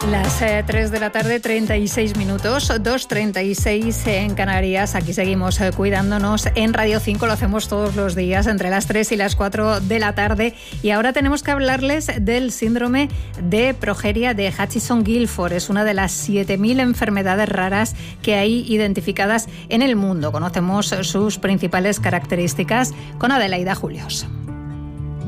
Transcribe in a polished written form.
Las 3 de la tarde, 36 minutos, 2:36 en Canarias. Aquí seguimos cuidándonos en Radio 5, lo hacemos todos los días entre las 3 y las 4 de la tarde. Y ahora tenemos que hablarles del síndrome de progeria de Hutchinson-Gilford. Es una de las 7.000 enfermedades raras que hay identificadas en el mundo. Conocemos sus principales características con Adelaida Julios.